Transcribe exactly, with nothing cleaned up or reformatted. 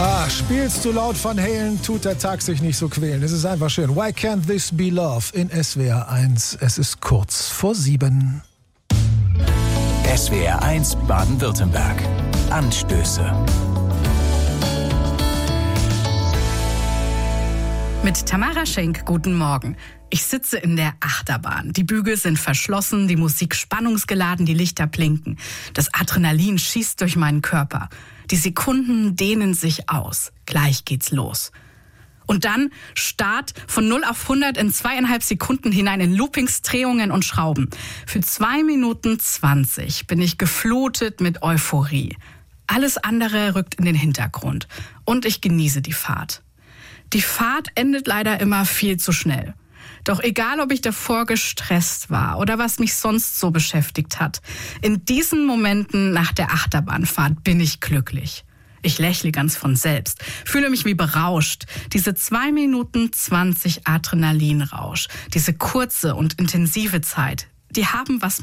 Ah, spielst du laut Van Halen, tut der Tag sich nicht so quälen. Es ist einfach schön. Why can't this be love in S W R eins? Es ist kurz vor sieben. S W R eins Baden-Württemberg. Anstöße. Mit Tamara Schenk, guten Morgen. Ich sitze in der Achterbahn. Die Bügel sind verschlossen, die Musik spannungsgeladen, die Lichter blinken. Das Adrenalin schießt durch meinen Körper. Die Sekunden dehnen sich aus. Gleich geht's los. Und dann Start von null auf hundert in zweieinhalb Sekunden hinein in Loopings, Drehungen und Schrauben. Für zwei Minuten zwanzig bin ich geflutet mit Euphorie. Alles andere rückt in den Hintergrund. Und ich genieße die Fahrt. Die Fahrt endet leider immer viel zu schnell. Doch egal, ob ich davor gestresst war oder was mich sonst so beschäftigt hat, in diesen Momenten nach der Achterbahnfahrt bin ich glücklich. Ich lächle ganz von selbst, fühle mich wie berauscht. Diese zwei Minuten zwanzig Adrenalinrausch, diese kurze und intensive Zeit, die haben was